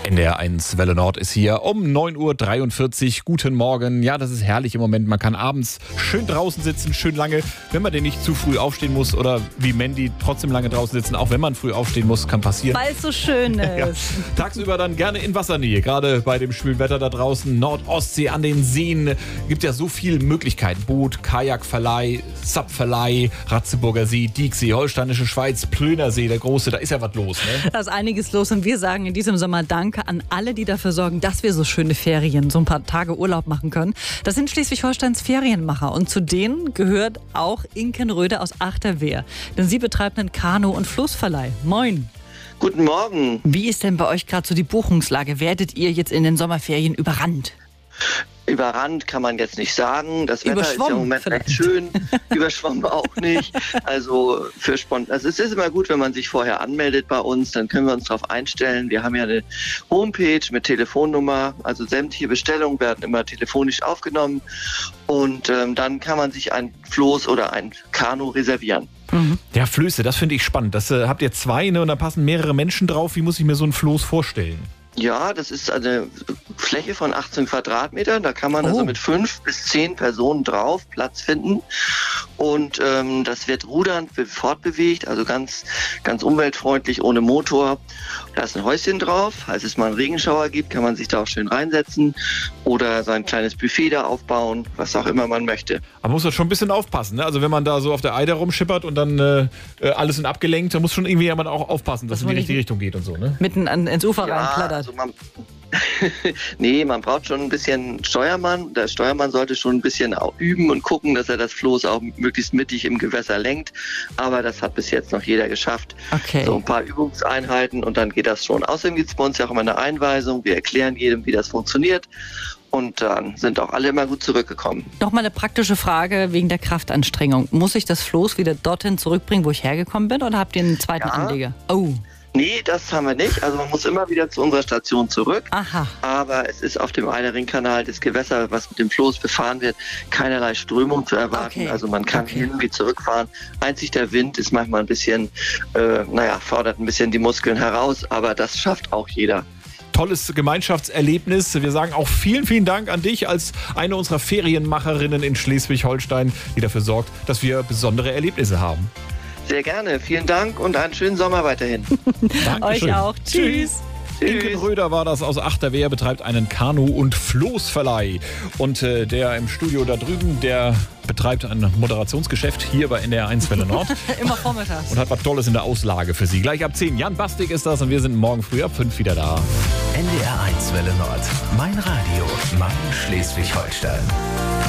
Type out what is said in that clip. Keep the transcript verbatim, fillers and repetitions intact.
N D R eins Welle Nord ist hier um neun Uhr dreiundvierzig. Guten Morgen. Ja, das ist herrlich im Moment. Man kann abends schön draußen sitzen, schön lange, wenn man denn nicht zu früh aufstehen muss oder wie Mandy trotzdem lange draußen sitzen. Auch wenn man früh aufstehen muss, kann passieren. Weil es so schön ist. Ja. Tagsüber dann gerne in Wassernähe, gerade bei dem schwülen Wetter da draußen. Nord-Ostsee, an den Seen. Gibt ja so viele Möglichkeiten. Boot, Kajakverleih, Subverleih, Ratzeburger See, Dieksee, Holsteinische Schweiz, Plönersee, der große. Da ist ja was los, ne? Da ist einiges los und wir sagen in diesem Sommer Danke an alle, die dafür sorgen, dass wir so schöne Ferien, so ein paar Tage Urlaub machen können. Das sind Schleswig-Holsteins Ferienmacher und zu denen gehört auch Inken Röder aus Achterwehr. Denn sie betreibt einen Kanu- und Floßverleih. Moin. Guten Morgen. Wie ist denn bei euch gerade so die Buchungslage? Werdet ihr jetzt in den Sommerferien überrannt? Überrannt kann man jetzt nicht sagen. Das Wetter ist ja im Moment vielleicht. recht schön. Überschwommen auch nicht. Also für spontan. Also es ist immer gut, wenn man sich vorher anmeldet bei uns, dann können wir uns darauf einstellen. Wir haben ja eine Homepage mit Telefonnummer. Also sämtliche Bestellungen werden immer telefonisch aufgenommen. Und ähm, dann kann man sich ein Floß oder ein Kanu reservieren. Mhm. Ja, Flöße, das finde ich spannend. Das äh, habt ihr zwei, ne? Und da passen mehrere Menschen drauf. Wie muss ich mir so ein Floß vorstellen? Ja, das ist eine Fläche von achtzehn Quadratmetern. Da kann man Oh. also mit fünf bis zehn Personen drauf Platz finden. Und ähm, das wird rudernd fortbewegt, also ganz, ganz umweltfreundlich, ohne Motor. Da ist ein Häuschen drauf. Falls es mal einen Regenschauer gibt, kann man sich da auch schön reinsetzen oder sein kleines Buffet da aufbauen, was auch immer man möchte. Aber man muss da schon ein bisschen aufpassen, ne? Also wenn man da so auf der Eider rumschippert und dann äh, alles sind abgelenkt, da muss schon irgendwie jemand auch aufpassen, dass es in die richtige Richtung geht und so, ne? Mitten an, ins Ufer reinplattert. Also man nee, man braucht schon ein bisschen Steuermann. Der Steuermann sollte schon ein bisschen auch üben und gucken, dass er das Floß auch möglichst mittig im Gewässer lenkt. Aber das hat bis jetzt noch jeder geschafft. Okay. So ein paar Übungseinheiten und dann geht das schon. Außerdem gibt es bei uns ja auch immer eine Einweisung. Wir erklären jedem, wie das funktioniert. Und dann sind auch alle immer gut zurückgekommen. Nochmal eine praktische Frage wegen der Kraftanstrengung. Muss ich das Floß wieder dorthin zurückbringen, wo ich hergekommen bin, oder habt ihr einen zweiten Ja. Anleger? Oh. Nee, das haben wir nicht. Also man muss immer wieder zu unserer Station zurück. Aha. Aber es ist auf dem Eiderringkanal, das Gewässer, was mit dem Floß befahren wird, keinerlei Strömung zu erwarten. Okay. Also man kann Okay. hin wie zurückfahren. Einzig der Wind ist manchmal ein bisschen, äh, naja, fordert ein bisschen die Muskeln heraus. Aber das schafft auch jeder. Tolles Gemeinschaftserlebnis. Wir sagen auch vielen, vielen Dank an dich als eine unserer Ferienmacherinnen in Schleswig-Holstein, die dafür sorgt, dass wir besondere Erlebnisse haben. Sehr gerne. Vielen Dank und einen schönen Sommer weiterhin. Dankeschön. Euch auch. Tschüss. Inken Röder war das aus Achterwehr, betreibt einen Kanu- und Floßverleih. Und äh, der im Studio da drüben, der betreibt ein Moderationsgeschäft hier bei N D R eins Welle Nord Immer vormittags. und hat was Tolles in der Auslage für Sie. Gleich ab zehn. Jan Bastig ist das und wir sind morgen früh ab fünf wieder da. N D R eins Welle Nord. Mein Radio, mein Schleswig-Holstein.